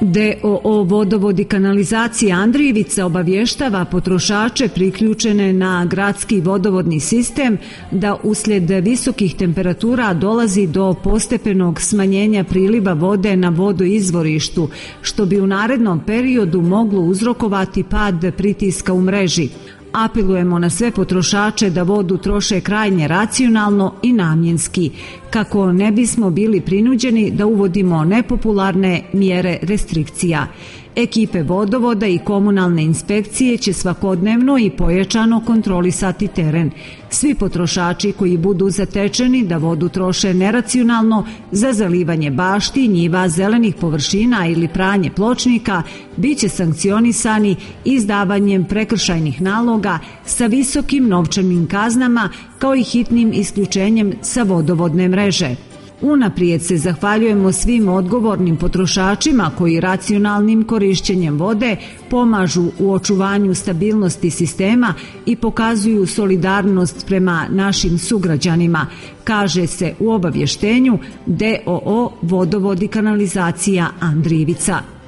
DOO Vodovod i kanalizacija Andrijevica obavještava potrošače priključene na gradski vodovodni sistem da uslijed visokih temperatura dolazi do postepenog smanjenja priliva vode na vodoizvorištu, što bi u narednom periodu moglo uzrokovati pad pritiska u mreži. Apelujemo na sve potrošače da vodu troše krajnje racionalno i namjenski, kako ne bismo bili prinuđeni da uvodimo nepopularne mjere restrikcija. Ekipe vodovoda i komunalne inspekcije će svakodnevno i pojačano kontrolisati teren. Svi potrošači koji budu zatečeni da vodu troše neracionalno za zalivanje bašti, njiva, zelenih površina ili pranje pločnika bit će sankcionisani izdavanjem prekršajnih naloga sa visokim novčanim kaznama kao i hitnim isključenjem sa vodovodne mreže. Unaprijed se zahvaljujemo svim odgovornim potrošačima koji racionalnim korišćenjem vode pomažu u očuvanju stabilnosti sistema i pokazuju solidarnost prema našim sugrađanima, kaže se u obavještenju DOO Vodovod i kanalizacija Andrijevica.